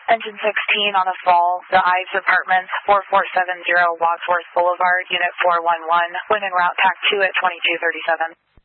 Engine 16 on the fall, the Ives Apartments, 4470 Wadsworth Boulevard, Unit 411, wind and route TAC 2 at 2237.